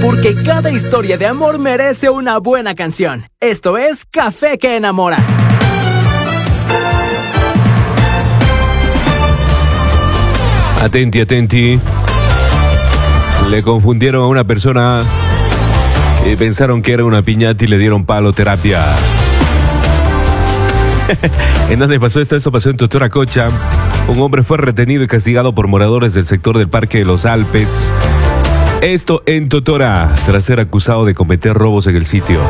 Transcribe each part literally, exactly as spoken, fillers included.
porque cada historia de amor merece una buena canción. Esto es Café que Enamora. Atenti, atenti. Le confundieron a una persona y pensaron que era una piñata y le dieron paloterapia. ¿En dónde pasó esto? Esto pasó en Totoracocha. Un hombre fue retenido y castigado por moradores del sector del Parque de los Alpes. Esto en Totora, tras ser acusado de cometer robos en el sitio.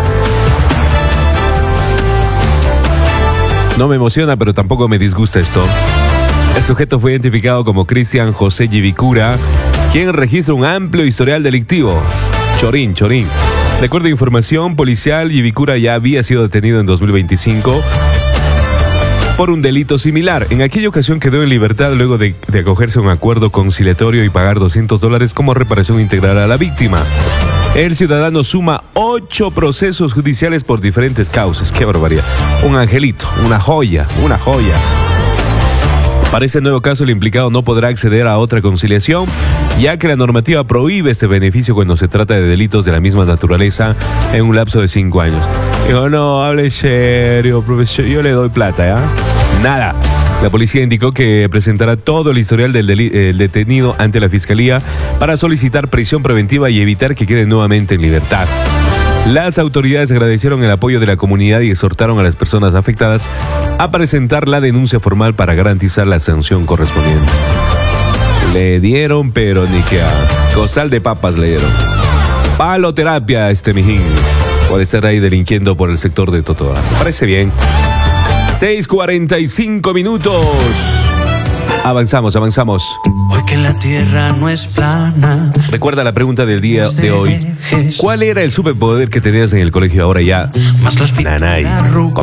No me emociona, pero tampoco me disgusta esto. El sujeto fue identificado como Cristian José Yivicura, quien registra un amplio historial delictivo. Chorín, chorín. De acuerdo a información policial, Yivicura ya había sido detenido en dos mil veinticinco por un delito similar. En aquella ocasión quedó en libertad luego de, de acogerse a un acuerdo conciliatorio y pagar doscientos dólares como reparación integral a la víctima. El ciudadano suma ocho procesos judiciales por diferentes causas. ¡Qué barbaridad! Un angelito, una joya, una joya. Para este nuevo caso, el implicado no podrá acceder a otra conciliación, ya que la normativa prohíbe este beneficio cuando se trata de delitos de la misma naturaleza en un lapso de cinco años. Digo, no, hable serio, profesor, yo le doy plata, ¿ya? Nada. La policía indicó que presentará todo el historial del deli- el detenido ante la fiscalía para solicitar prisión preventiva y evitar que quede nuevamente en libertad. Las autoridades agradecieron el apoyo de la comunidad y exhortaron a las personas afectadas a presentar la denuncia formal para garantizar la sanción correspondiente. Le dieron, pero ni que a costal de papas le dieron. Paloterapia a este mijín por estar ahí delinquiendo por el sector de Totoa. Me parece bien. seis cuarenta y cinco minutos. Avanzamos, avanzamos. Hoy que la tierra no es plana. Recuerda la pregunta del día de hoy. ¿Cuál era el superpoder que tenías en el colegio ahora ya? Más los Nanay.